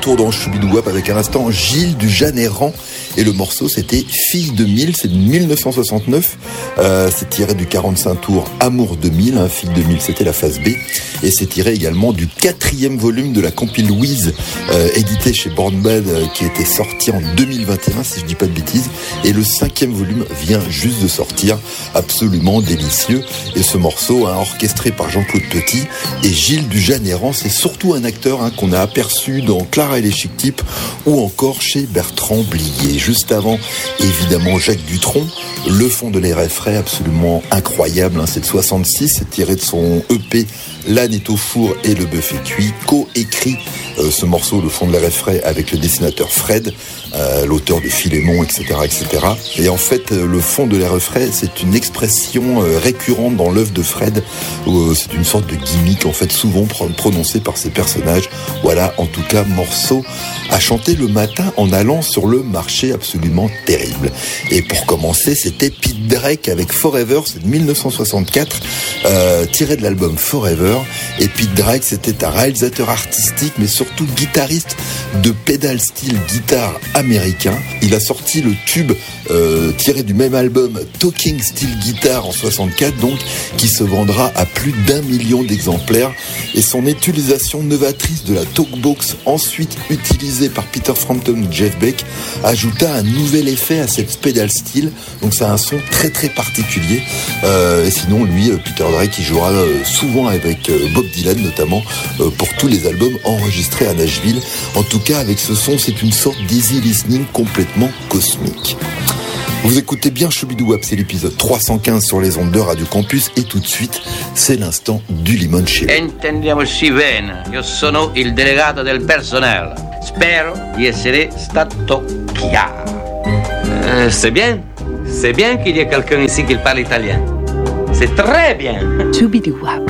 retour dans Choubidou Wap avec un instant Gilles du Jeanne Errant. Et le morceau, c'était Fille de Mille, c'est de 1969. C'est tiré du 45 tours Amour de Mille. Fille de Mille, c'était la phase B. Et c'est tiré également du 4e volume de la compile Louise, édité chez Born Bad, qui était sorti en 2021, si je dis pas de bêtises. Et le 5e volume vient juste de sortir, absolument délicieux. Et ce morceau, orchestré par Jean-Claude Petit et Gilles du Jeanne Errant, c'est surtout un acteur qu'on a aperçu dans Clara et les Chic Types ou encore chez Bertrand Blier. Juste avant, évidemment, Jacques Dutronc, Le Fond de l'air est frais, absolument incroyable, c'est de 66, c'est tiré de son EP L'âne est au four et le bœuf est cuit, co-écrit ce morceau Le Fond de l'air est frais avec le dessinateur Fred, l'auteur de Philémon, etc., etc. Et en fait, le fond de l'air frais, c'est une expression récurrente dans l'œuvre de Fred. C'est une sorte de gimmick, en fait, souvent prononcée par ses personnages. Voilà, en tout cas, morceau à chanter le matin en allant sur le marché, absolument terrible. Et pour commencer, c'était Pete Drake avec Forever, c'est de 1964, tiré de l'album Forever. Et Pete Drake, c'était un réalisateur artistique, mais surtout guitariste de pedal steel guitare américain. Il a sorti le tube tiré du même album Talking Steel Guitar en 64, donc qui se vendra à plus d'1 million d'exemplaires. Et son utilisation novatrice de la talkbox, ensuite utilisée par Peter Frampton et Jeff Beck, ajouta un nouvel effet à cette pedal steel. Donc ça a un son très très particulier. Et sinon, lui, Peter Drake, il jouera souvent avec Bob Dylan notamment pour tous les albums enregistrés à Nashville. En tout cas, avec ce son, c'est une sorte d'easy listening complètement cosmique. Vous écoutez bien Choubidou Wap, c'est l'épisode 315 sur les ondes de Radio Campus et tout de suite, c'est l'instant du limoncello. Intendiamoci bene, io sono il delegato del personale. Spero di essere stato chiaro. C'est bien qu'il y ait quelqu'un ici qui parle italien. C'est très bien. Choubidou Wap.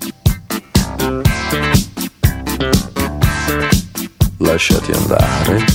Lasciati andare.